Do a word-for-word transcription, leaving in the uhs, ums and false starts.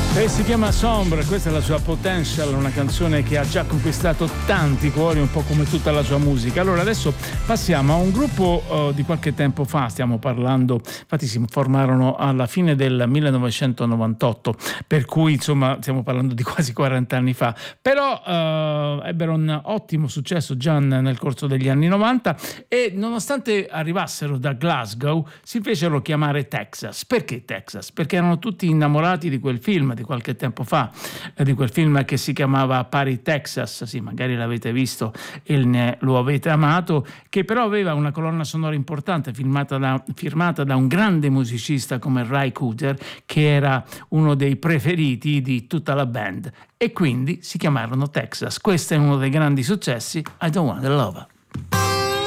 E si chiama Sombre, questa è la sua Potential, una canzone che ha già conquistato tanti cuori, un po' come tutta la sua musica. Allora adesso passiamo a un gruppo uh, di qualche tempo fa, stiamo parlando, infatti si formarono alla fine del millenovecentonovantotto, per cui insomma stiamo parlando di quasi quaranta anni fa, però uh, ebbero un ottimo successo già nel corso degli anni novanta e nonostante arrivassero da Glasgow si fecero chiamare Texas. Perché Texas? Perché erano tutti innamorati di quel film di qualche tempo fa, eh, di quel film che si chiamava Pari Texas, sì, magari l'avete visto e ne, lo avete amato, che però aveva una colonna sonora importante firmata da, firmata da un grande musicista come Ry Cooder, che era uno dei preferiti di tutta la band, e quindi si chiamarono Texas. Questo è uno dei grandi successi, I Don't Want the Lover.